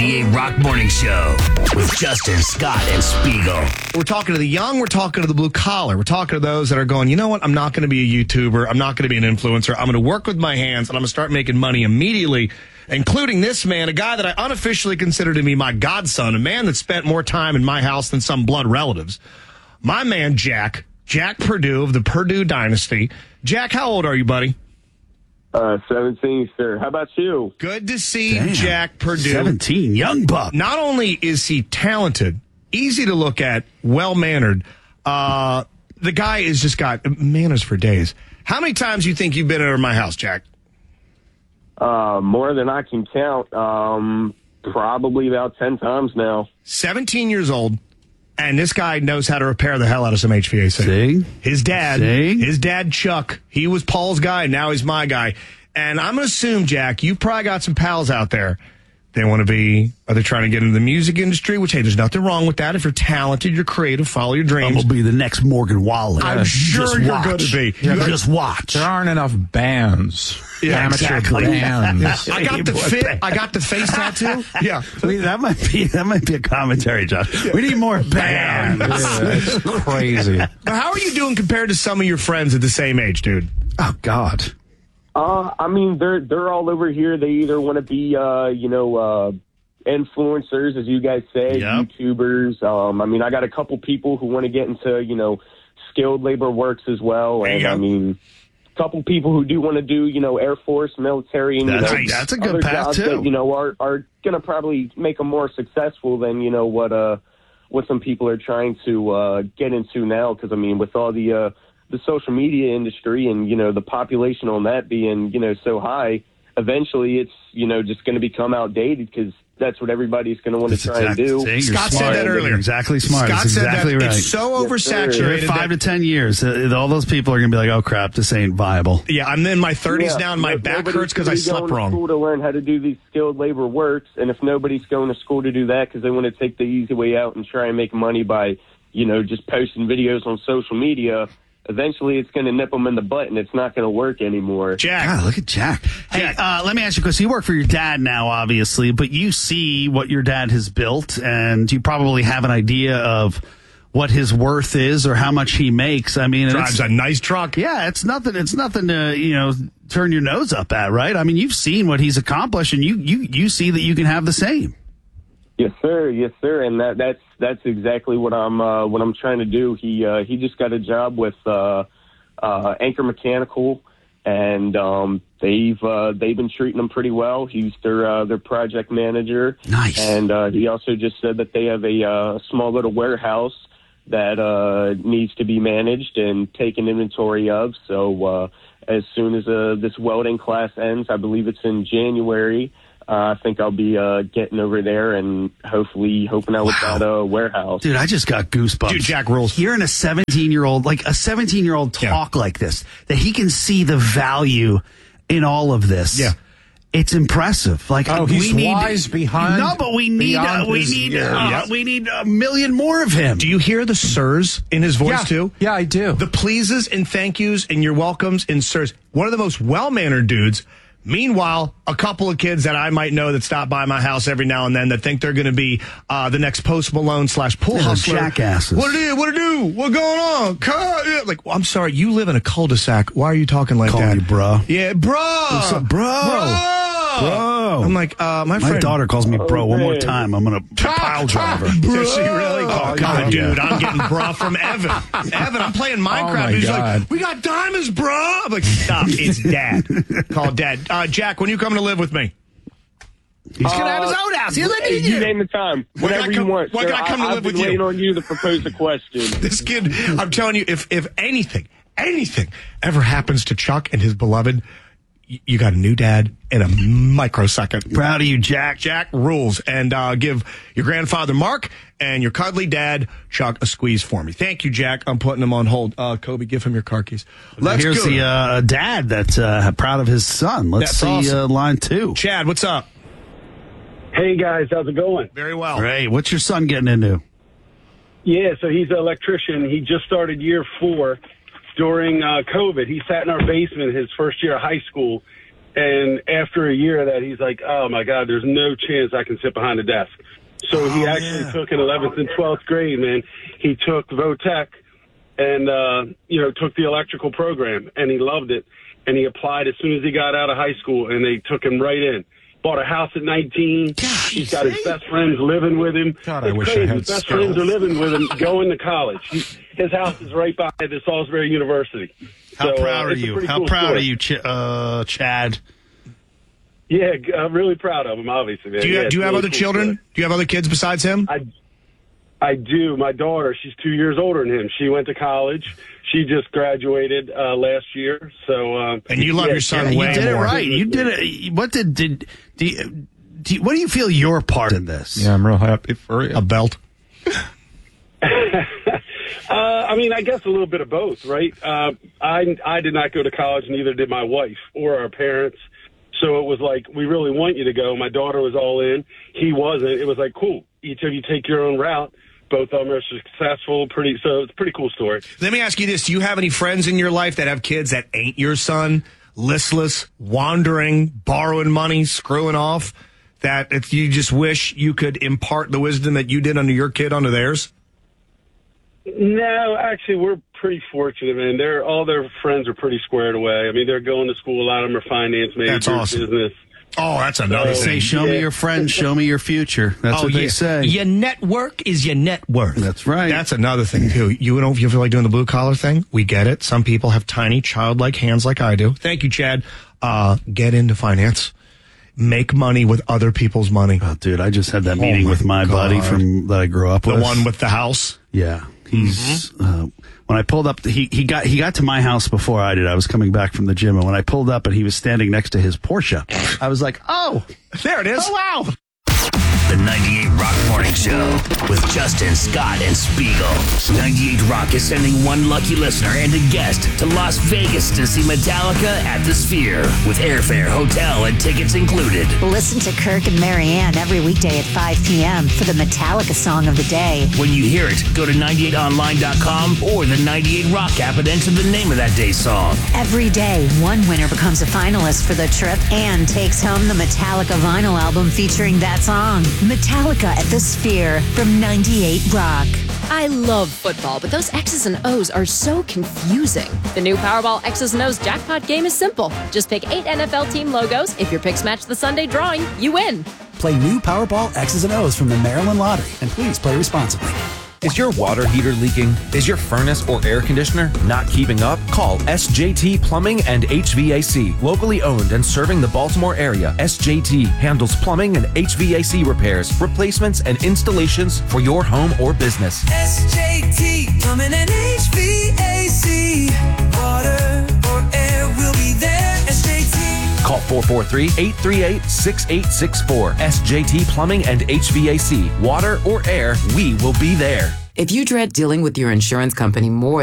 98 Rock Morning Show with Justin, Scott, and Spiegel. We're talking to the young. We're talking to the blue collar. We're talking to those that are going, you know what? I'm not going to be a YouTuber. I'm not going to be an influencer. I'm going to work with my hands, and I'm going to start making money immediately, including this man, a guy that I unofficially consider to be my godson, a man that spent more time in my house than some blood relatives. My man, Jack Purdue of the Purdue Dynasty. Jack, how old are you, buddy? 17, sir. How about you? Good to see Jack Purdue. 17, young buck. Not only is he talented, easy to look at, well-mannered, the guy has just got manners for days. How many times do you think you've been over my house, Jack? More than I can count. Probably about 10 times now. 17 years old, and this guy knows how to repair the hell out of some HVAC. See? His dad, Chuck, he was Paul's guy, now he's my guy. And I'm going to assume, Jack, you've probably got some pals out there. They want to be, are they trying to get into the music industry? Which, hey, there's nothing wrong with that. If you're talented, you're creative, follow your dreams. Will be the next Morgan Wallen. I'm sure you're going to be. Just watch. There aren't enough bands. Yeah, amateur exactly. bands. I got the fit. I got the face tattoo. Yeah. That might be a commentary, Josh. We need more bands. Yeah, that's crazy. Now, how are you doing compared to some of your friends at the same age, dude? Oh, God. I mean, they're all over here. They either want to be, influencers, as you guys say, YouTubers. I mean, I got a couple people who want to get into, skilled labor works as well. And I mean, a couple people who do want to do, Air Force, military, and that's a good other path jobs too. That, are going to probably make them more successful than, what some people are trying to get into now. Because I mean, with all the social media industry and, the population on that being, so high, eventually it's, just going to become outdated because that's what everybody's going to want to try and do. Scott said that earlier. You're exactly smart. Scott That's said exactly that right. it's so oversaturated. 5 to 10 years, all those people are going to be like, oh, crap, this ain't viable. Yeah, I'm in my 30s now, and my back hurts because I slept wrong. School to learn how to do these skilled labor works, and if nobody's going to school to do that because they want to take the easy way out and try and make money by, just posting videos on social media, eventually it's going to nip them in the butt, and it's not going to work anymore. Jack. God, look at Jack. Hey, let me ask you a question. You work for your dad now, obviously, but you see what your dad has built, and you probably have an idea of what his worth is or how much he makes. I mean, drives a nice truck. Yeah, it's nothing to, turn your nose up at, right? I mean, you've seen what he's accomplished, and you see that you can have the same. Yes, sir. Yes, sir. And that's exactly what I'm trying to do. He just got a job with Anchor Mechanical, and they've been treating him pretty well. He's their project manager. Nice. And he also just said that they have a small little warehouse that needs to be managed and taken inventory of. So as soon as this welding class ends, I believe it's in January. I think I'll be getting over there and hopefully helping out with that warehouse. Dude, I just got goosebumps. Dude, Jack rules. Hearing a 17-year-old talk like this, that he can see the value in all of this. Yeah. It's impressive. Like, he's wise behind. No, but we need a million more of him. Do you hear the sirs in his voice too? Yeah, I do. The pleases and thank yous and your welcomes and sirs. One of the most well-mannered dudes. Meanwhile, a couple of kids that I might know that stop by my house every now and then that think they're going to be the next Post Malone / Pool Hustler. Jackasses. What it do? What's going on? Like, well, I'm sorry, you live in a cul-de-sac. Why are you talking like that? Calling you bro. Yeah, bro. What's up, bro? Bro. I'm like, my daughter calls me bro one more time. I'm going to pile drive her. Does she really? Oh, God, yeah. dude, I'm getting bro from Evan. Evan, I'm playing Minecraft. He's like, we got diamonds, bro. I'm like, stop. It's Dad. Call Dad. Jack, when you coming to live with me? He's going to have his own house. He doesn't need you name the time. Whatever you want. When can I come to live with you? I've been waiting on you to propose a question. This kid, I'm telling you, if anything ever happens to Chuck and his beloved, you got a new dad in a microsecond. Proud of you, Jack. Jack rules. And give your grandfather, Mark, and your cuddly dad, Chuck, a squeeze for me. Thank you, Jack. I'm putting him on hold. Kobe, give him your car keys. Here's the dad that's proud of his son. Let's see awesome. Line 2. Chad, what's up? Hey, guys. How's it going? Very well. Great. What's your son getting into? Yeah, so he's an electrician. He just started year 4 during COVID. He sat in our basement his first year of high school, And after a year of that, he's like, oh, my God, there's no chance I can sit behind a desk. So he actually took in 11th and 12th grade, man. He took Votech and, took the electrical program, and he loved it. And he applied as soon as he got out of high school, and they took him right in. Bought a house at 19. He's got his best friends living with him. God, I wish I had his best friends are living with him, going to college. His house is right by the Salisbury University. How So, proud are it's a you? pretty How cool proud story. are you, Chad? Yeah, I'm really proud of him, obviously, man. Do you Yeah, it's have really other cool children? story. Do you have other kids besides him? I do. My daughter, she's 2 years older than him. She went to college. She just graduated last year. So, And you love your son You way did it more. right. You did it. What what do you feel your part in this? Yeah, I'm real happy for you. A belt. I guess a little bit of both, right? I did not go to college, neither did my wife or our parents. So it was like, we really want you to go. My daughter was all in. He wasn't. It was like, cool. Each of you take your own route. Both of them are successful. So it's a pretty cool story. Let me ask you this. Do you have any friends in your life that have kids that ain't your son? Listless, wandering, borrowing money, screwing off? That if you just wish you could impart the wisdom that you did under your kid onto theirs? No, actually, we're pretty fortunate, man. All their friends are pretty squared away. I mean, they're going to school. A lot of them are finance majors, That's awesome. business. Oh, that's another They say, thing. show me your friends, show me your future. That's what they say. Your network is your net worth. That's right. That's another thing, too. You feel like doing the blue collar thing? We get it. Some people have tiny, childlike hands like I do. Thank you, Chad. Get into finance. Make money with other people's money. Oh, dude, I just had that meeting my with my buddy God. that I grew up The with. one with the house. Yeah, he's when I pulled up, he got to my house before I did. I was coming back from the gym, and when I pulled up and he was standing next to his Porsche, I was like, "Oh, There it is. oh wow!" The 98 Rock Morning Show with Justin, Scott, and Spiegel. 98 Rock is sending one lucky listener and a guest to Las Vegas to see Metallica at the Sphere with airfare, hotel, and tickets included. Listen to Kirk and Marianne every weekday at 5 p.m. for the Metallica song of the day. When you hear it, go to 98online.com or the 98 Rock app and enter the name of that day's song. Every day, one winner becomes a finalist for the trip and takes home the Metallica vinyl album featuring that song. Metallica at the Sphere from 98 Rock. I love football, but those X's and O's are so confusing. The new Powerball X's and O's jackpot game is simple. Just pick 8 NFL team logos. If your picks match the Sunday drawing, you win. Play new Powerball X's and O's from the Maryland Lottery, and please play responsibly. Is your water heater leaking? Is your furnace or air conditioner not keeping up? Call SJT Plumbing and HVAC. Locally owned and serving the Baltimore area, SJT handles plumbing and HVAC repairs, replacements, and installations for your home or business. SJT Plumbing and HVAC. Water or air will be there. SJT. Call 443-838-6864. SJT Plumbing and HVAC. Water or air, we will be there. If you dread dealing with your insurance company more